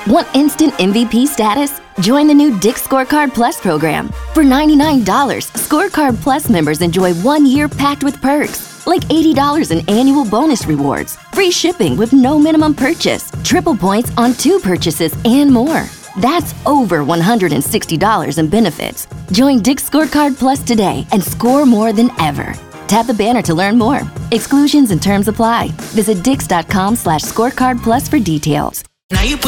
Want instant MVP status? Join the new Dick's Scorecard Plus program. For $99, Scorecard Plus members enjoy 1 year packed with perks, like $80 in annual bonus rewards, free shipping with no minimum purchase, triple points on 2 purchases, and more. That's over $160 in benefits. Join Dick's Scorecard Plus today and score more than ever. Tap the banner to learn more. Exclusions and terms apply. Visit dix.com/scorecardplus for details. Now you put